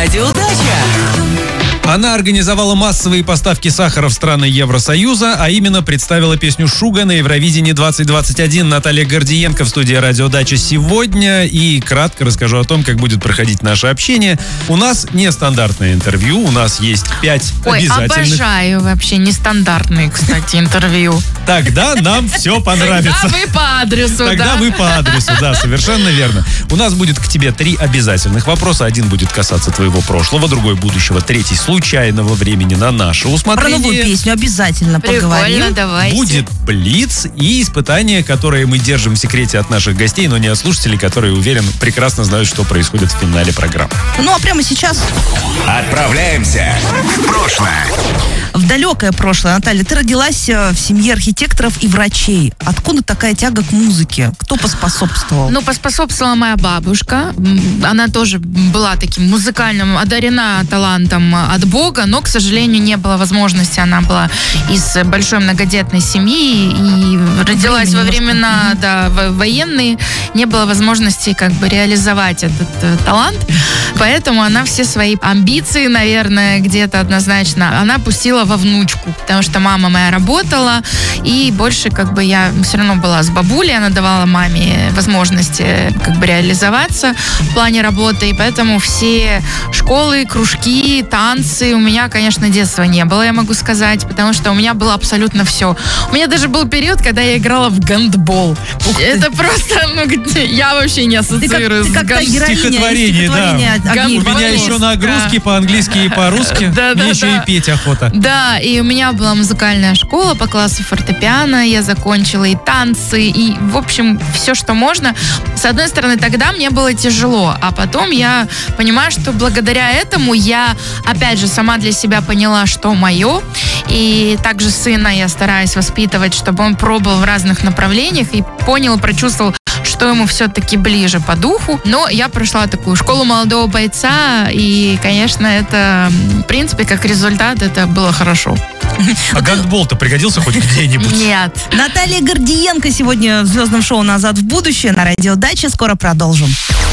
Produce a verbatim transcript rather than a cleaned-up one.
Радио Дача. Она организовала массовые поставки сахара в страны Евросоюза, а именно представила песню «Шуга» на Евровидении двадцать двадцать один. Наталья Гордиенко в студии Радио Дача сегодня. И кратко расскажу о том, как будет проходить наше общение. У нас нестандартное интервью, у нас есть пять Ой, обязательных. обожаю вообще нестандартные, кстати, интервью. Тогда нам все понравится. Тогда вы по адресу, Тогда да? вы по адресу, да, совершенно верно. У нас будет к тебе три обязательных вопроса. Один будет касаться твоего прошлого, другой будущего, третий случайного времени на наше усмотрение. Про новую песню обязательно Прикольно, поговорим. давайте. Будет блиц и испытания, которые мы держим в секрете от наших гостей, но не от слушателей, которые, уверен, прекрасно знают, что происходит в финале программы. Ну а прямо сейчас Отправляемся в прошлое. в далекое прошлое. Наталья, ты родилась э, в семье архитекторов и врачей. Откуда такая тяга к музыке? Кто поспособствовал? Ну, поспособствовала моя бабушка. М, Она тоже была таким музыкальным, одарена талантом от Бога, но, к сожалению, не было возможности. Она была из большой многодетной семьи и родилась Времени во немножко. времена да, во- военные. Не было возможности как бы реализовать этот э, талант. Поэтому она все свои амбиции, наверное, где-то однозначно, она пустила во внучку. Потому что мама моя работала, и больше как бы я все равно была с бабулей, она давала маме возможности как бы реализоваться в плане работы, и поэтому все школы, кружки, танцы, у меня, конечно, детства не было, я могу сказать, потому что у меня было абсолютно все. У меня даже был период, когда я играла в гандбол. Это просто, ну, где- я вообще не Ты как, ассоциирую ты с как та гандболом. героиня из Стихотворение, да. стихотворения Гам- Агеева. У меня еще нагрузки по-английски и по-русски. Да, да, Мне еще да. и петь охота. Да, и у меня была музыкальная школа по классу фортепиано, я закончила и танцы, и, в общем, все, что можно. С одной стороны, тогда мне было тяжело, а потом я понимаю, что благодаря этому я, опять же, сама для себя поняла, что мое, и также сына я стараюсь воспитывать, чтобы он пробовал в разных направлениях и понял, прочувствовал, что ему все-таки ближе по духу. Но я прошла такую школу молодого бойца, и, конечно, это, в принципе, как результат, это было хорошо. А гандбол-то пригодился хоть где-нибудь? Нет. Наталья Гордиенко сегодня в звездном шоу «Назад в будущее» на Радио Дача. Скоро продолжим.